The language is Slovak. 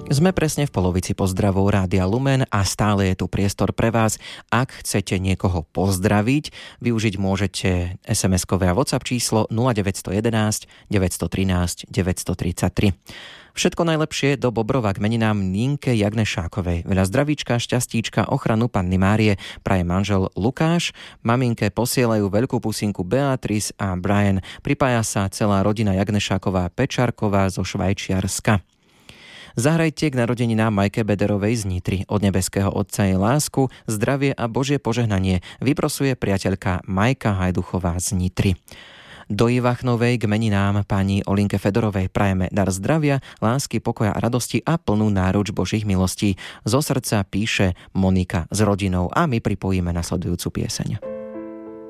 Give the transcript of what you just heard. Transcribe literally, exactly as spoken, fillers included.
Sme presne v polovici pozdravov Rádia Lumen a stále je tu priestor pre vás. Ak chcete niekoho pozdraviť, využiť môžete es em eskové a WhatsApp číslo nula deväť jedna jedna, deväť jedna tri, deväť tri tri. Všetko najlepšie do Bobrova k meninám Nínke Jagnešákovej. Veľa zdravíčka, šťastíčka, ochranu Panny Márie praje manžel Lukáš. Maminke posielajú veľkú pusinku Beatrice a Brian. Pripája sa celá rodina Jagnešáková Pečarková zo Švajčiarska. Zahrajte k narodeninám Majke Bederovej z Nitry. Od nebeského Otca jej lásku, zdravie a Božie požehnanie vyprosuje priateľka Majka Hajduchová z Nitry. Do Ivachnovej k meninám pani Olinke Fedorovej prajeme dar zdravia, lásky, pokoja a radosti a plnú náruč Božích milostí. Zo srdca píše Monika s rodinou a my pripojíme nasledujúcu pieseň.